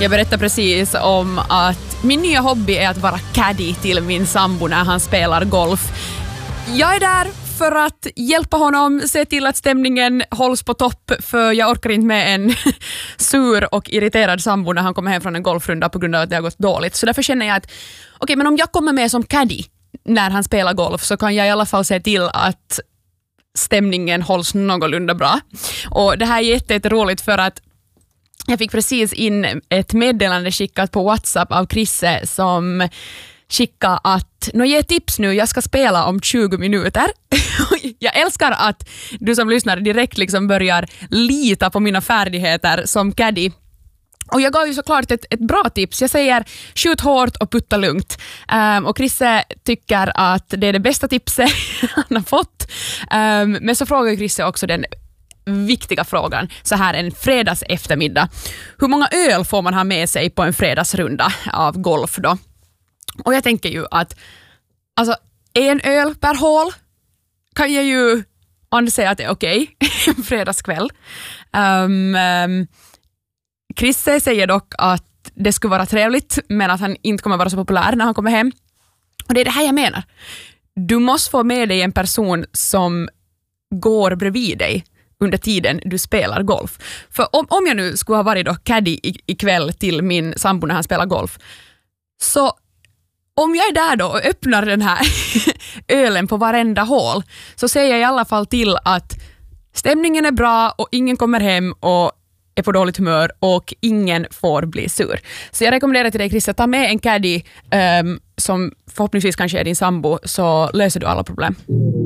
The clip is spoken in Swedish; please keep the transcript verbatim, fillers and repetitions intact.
Jag berättade precis om att min nya hobby är att vara caddy till min sambo när han spelar golf. Jag är där för att hjälpa honom, se till att stämningen hålls på topp, för jag orkar inte med en sur och irriterad sambo när han kommer hem från en golfrunda på grund av att det har gått dåligt. Så därför känner jag att okej, okay, men om jag kommer med som caddy när han spelar golf så kan jag i alla fall se till att stämningen hålls någorlunda bra. Och det här är jätte, jätte roligt för att jag fick precis in ett meddelande skickat på WhatsApp av Krisse som skickade att nå ge tips nu, jag ska spela om tjugo minuter. Jag älskar att du som lyssnar direkt liksom börjar lita på mina färdigheter som caddy. Och jag gav ju såklart ett, ett bra tips. Jag säger skjut hårt och putta lugnt. Um, och Krisse tycker att det är det bästa tipset han har fått. Um, men så frågar Krisse också den viktiga frågan så här en fredags eftermiddag. Hur många öl får man ha med sig på en fredagsrunda av golf då? Och jag tänker ju att alltså en öl per hål kan jag ju anse att det är okej okay. en fredagskväll. Um, um, Krisse säger dock att det skulle vara trevligt men att han inte kommer vara så populär när han kommer hem. Och det är det här jag menar. Du måste få med dig en person som går bredvid dig under tiden du spelar golf. För om, om jag nu skulle ha varit då caddy ikväll till min sambo när han spelar golf, så om jag är där då och öppnar den här ölen på varenda hål, så säger jag i alla fall till att stämningen är bra och ingen kommer hem och är på dåligt humör och ingen får bli sur. Så jag rekommenderar till dig, Chris, att ta med en caddy um, som förhoppningsvis kanske är din sambo, så löser du alla problem.